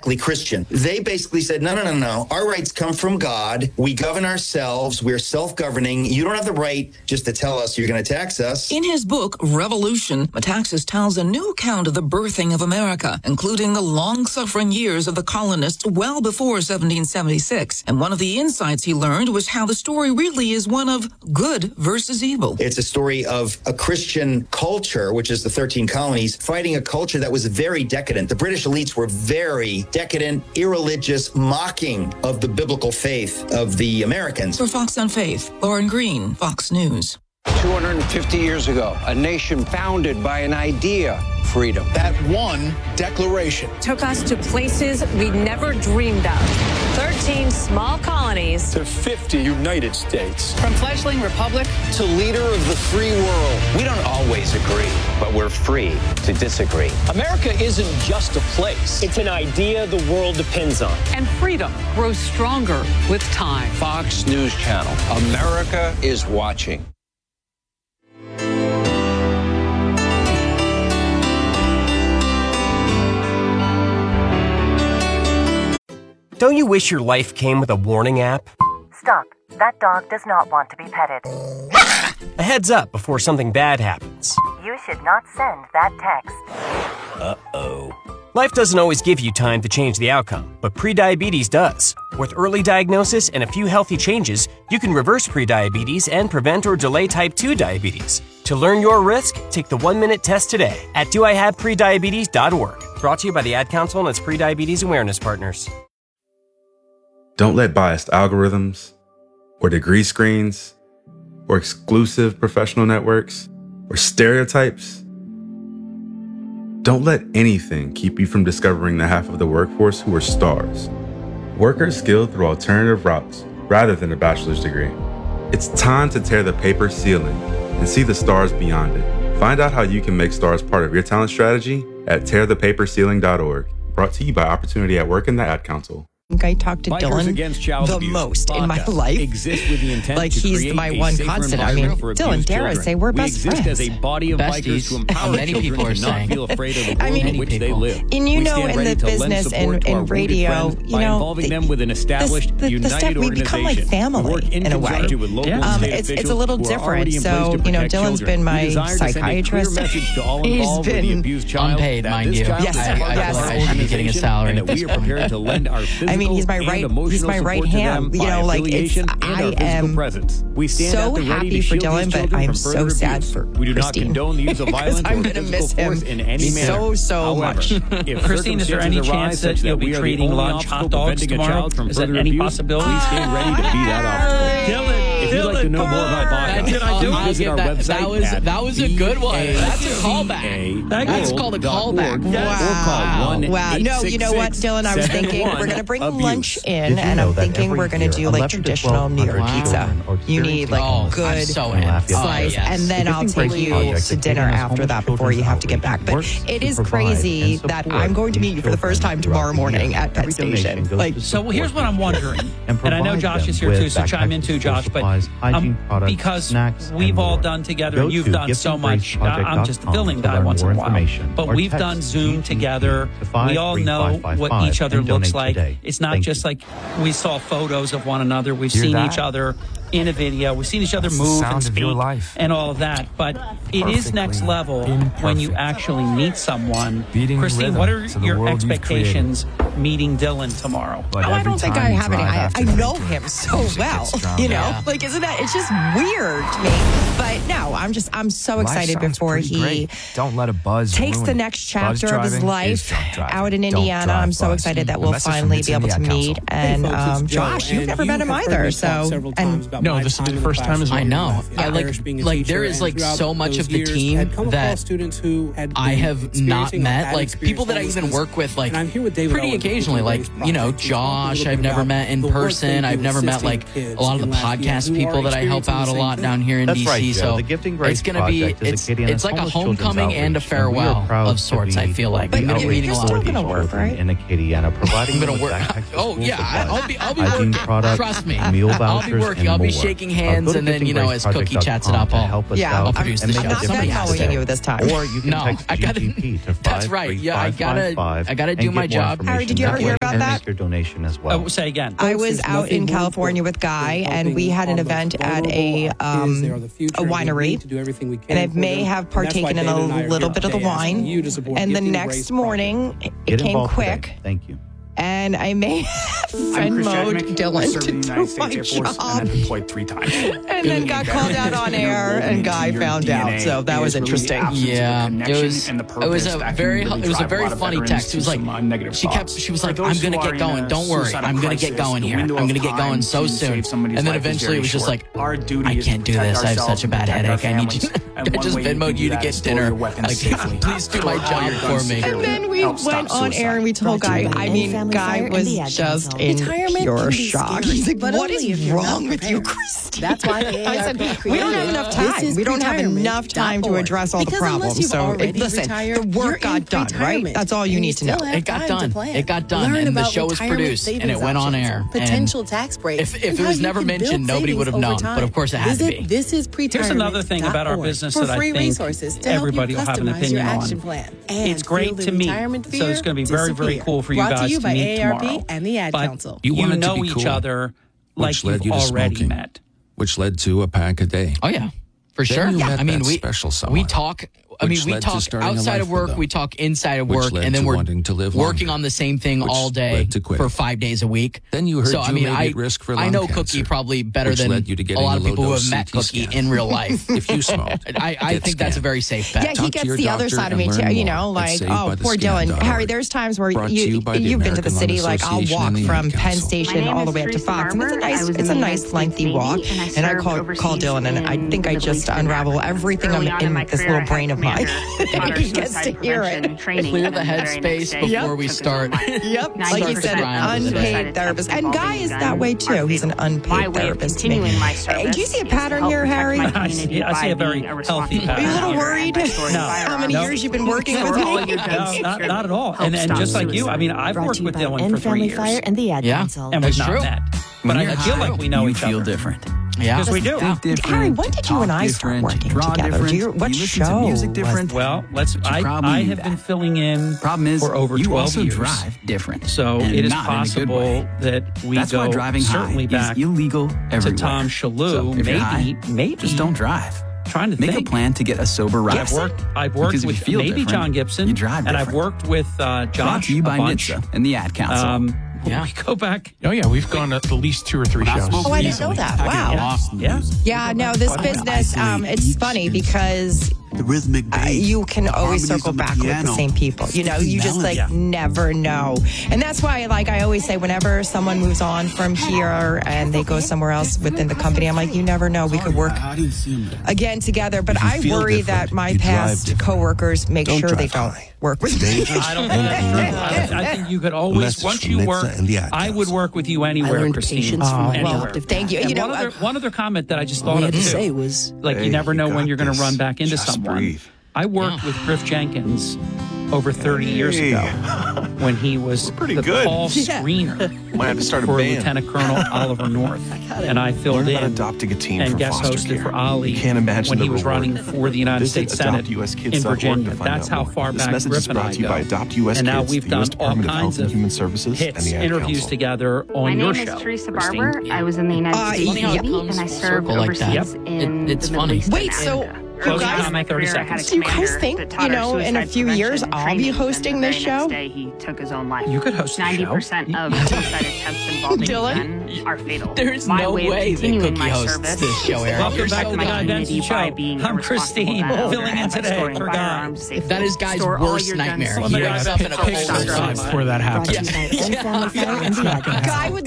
orthodoxly Christian. They basically said, no. Our rights come from God. We govern ourselves. We're self-governing. You don't have the right just to tell us you're going to tax us. In his book, Revolution, Metaxas tells a new account of the birthing of America, including the long-suffering years of the colonists well before 1776. And one of the insights he learned was how the story really is one of good versus evil. It's a story of a Christian culture, which is the 13 colonies, fighting a culture that was very decadent. The British elites were very decadent, irreligious, mocking of the biblical faith of the Americans. For Fox on Faith, Lauren Green, Fox News. 250 years ago, a nation founded by an idea, freedom. That one declaration took us to places we never dreamed of. 13 small colonies to 50 United States. From fledgling republic to leader of the free world. We don't always agree, but we're free to disagree. America isn't just a place. It's an idea the world depends on. And freedom grows stronger with time. Fox News Channel. America is watching. Don't you wish your life came with a warning app? Stop. That dog does not want to be petted. A heads up before something bad happens. You should not send that text. Uh-oh. Life doesn't always give you time to change the outcome, but prediabetes does. With early diagnosis and a few healthy changes, you can reverse prediabetes and prevent or delay type 2 diabetes. To learn your risk, take the 1-minute test today at doihaveprediabetes.org. Brought to you by the Ad Council and its prediabetes awareness partners. Don't let biased algorithms, or degree screens, or exclusive professional networks, or stereotypes. Don't let anything keep you from discovering the half of the workforce who are stars. Workers skilled through alternative routes rather than a bachelor's degree. It's time to tear the paper ceiling and see the stars beyond it. Find out how you can make stars part of your talent strategy at tearthepaperceiling.org. Brought to you by Opportunity at Work and the Ad Council. I think I talk to Dylan the most in my life. With the intent like he's my one constant. I mean, Dylan, dare I say we're best friends. As a body of bikers to empower many people are saying. Feel afraid of the world in which they live. And you know, in the business and in radio, you know, involving them with an established, the stuff we become like family in a way. It's a little different. So you know, Dylan's been my psychiatrist. He's been unpaid, mind you. Yes, I should be getting a salary. And that we are prepared to lend our physical. I mean, he's my right hand. You know, like I am so happy for Dylan, but I'm so sad for we do not Christine. Condone the use of violence I'm going to miss him in any manner. so much. Christine, is there any chance that you'll be treating lunch hot dogs tomorrow? Is that any possibility? Please stand ready to be that obstacle. Dylan, if you'd like to know more about vodka, visit our website. That was a good one. That's a callback. That's called a callback. Wow. No, you know what, Dylan? I was thinking we're going to bring lunch in, and I'm thinking we're going to do like traditional New York pizza. You need like good slice, and then I'll take you to dinner after that before you have to get back. But it is crazy that I'm going to meet you for the first time tomorrow morning at Penn Station. So here's what I'm wondering, and I know Josh is here too, so chime in too, Josh. But because we've all done together, and you've done so much. I'm just a billing guy once in a while, but we've done Zoom together. We all know what each other looks like. It's not just like we saw photos of one another. We've seen each other in a video. We've seen each other move and speak and all of that. But it is next level when you actually meet someone. Christine, what are your expectations meeting Dylan tomorrow? I don't think I have any. I know him so well. You know, like, isn't that? It's just weird to me. But no, I'm so excited before he don't let a buzz takes the next chapter of his life out in Indiana. I'm so excited that we'll finally be able to meet. And Josh, you've never met him either. So no, this will be the first time as well. I know. I like there is like so much of the team that I have not met. Like people that I even work with, like pretty occasionally. Like you know, Josh, I've never met in person. I've never met like a lot of the podcast people that I help out a lot down here in DC. So it's going to be it's like a homecoming and a farewell of sorts. I feel like but you're still going to work, right? In Acadiana, providing I'm going to work. Oh yeah, I'll be working. Trust me, I'll be working. I'll be be shaking hands, and then as Cookie chats it up, I'll produce the show. I'm not Venmoing you this time. Or you can text GGP to 53555 That's right. Yeah, I gotta do my job. Harry, did you ever hear about that? Make your donation as well. Say again. I was out in California with Guy, and we had an event at a winery, and I may have partaken in a little bit of the wine. And the next morning, it came quick. Thank you. And I may have Venmoed Dylan to do my job. Employed 3 times. And then got called out on air, and Guy found out. So that was interesting. Yeah, it was a very funny text. It was like she was like, "I'm gonna get going. Don't worry, I'm gonna get going here. I'm gonna get going so soon." And then eventually it was just like, "I can't do this. I have such a bad headache. I need you. I just Venmoed you to get dinner. Like, please do my job for me." And then we went on air and we told Guy. I mean, Guy was just in pure shock. He's like, "What is wrong with you, Christine?" That's why I said, "We don't have enough time. We don't have enough time to address all the problems." So listen, the work got done, right? That's all you need to know. It got done. It got done, and the show was produced, and it went on air. Potential tax breaks. If it was never mentioned, nobody would have known. But of course, it had to be. This is Here's another thing about our business that I think everybody will have an opinion on. It's great to meet, so it's going to be very, very cool for you guys to meet tomorrow. And the Ad but Council. You know each other like you've already met. Which led to a pack a day. Oh, yeah. For sure. I mean, we talk. We talk outside of work. We talk inside of work, and then we're working on the same thing all day for 5 days a week. Then you heard at risk for lung I know cancer, Cookie probably better than a lot of people who have met Cookie in real life. If you smoked, I think that's a very safe bet. Yeah, he gets the other side of me too. You know, like, oh, poor Dylan. Harry, there's times where you've been to the city. Like, I'll walk from Penn Station all the way up to Fox, and it's a nice lengthy walk. And I call Dylan, and I think I just unravel everything in this little brain of mine. He gets to hear it. Clear the headspace before we start. Yep, like you said, an unpaid therapist. And Guy is that way too. He's an unpaid therapist. Do you see a pattern here, Harry? I see a very healthy pattern. Are you a little worried? No. How many years you've been working with me? No, not at all. And just like you, I mean, I've worked with Dylan for 3 years. Fire and the Ad Council. And we've not met. But I feel like we know each other. You feel different. Yeah, because we do. Harry, when did you and I start working together? What show? Music different. Well, I have been filling in for over 12 years. You also drive different. So it is possible that we go certainly back illegal to Tom Shalhoub. So maybe. Just don't drive. Trying to think. Make a plan to get a sober ride. I've worked with maybe John Gibson. You drive and I've worked with Josh Brought to you by NHTSA and the Ad Council. Yeah. We go back. Oh, yeah. We've gone to at least 2 or 3 shows. Oh, I didn't know that. Wow. Yeah, no, this business, it's funny because you can always circle back with the same people. You know, you just never know. And that's why, I always say, whenever someone moves on from here and they go somewhere else within the company, I'm like, you never know. We could work again together. But I worry that my past coworkers make sure they don't work with me. I don't think that's true. I think you could always, once you work, I would work with you anywhere, Christine. Anywhere. Thank you. One other comment that I just thought of too. Was you never know when you're going to run back into someone. I worked with Griff Jenkins over 30 years ago when he was the call screener for Lieutenant Colonel Oliver North. And I filled in and guest hosted for Ali when he was running for the United States Senate in Virginia. That's how far back Griff and I go. And now we've done all kinds of hits, interviews together on your show. My name is Teresa Barber. I was in the United States Navy, and I served overseas in it's the Middle East. Wait, so... You guys, do you guys think, in a few years, I'll be hosting this show? He took his own life. You could host the show. 90% of suicide attempts involving men are fatal. There's no way that Cookie hosts this show, Eric. Welcome back to the Guy Benson Show. I'm Christine, filling in today for Guy. That is Guy's worst nightmare. He wakes up in a cold where that happens. Guy would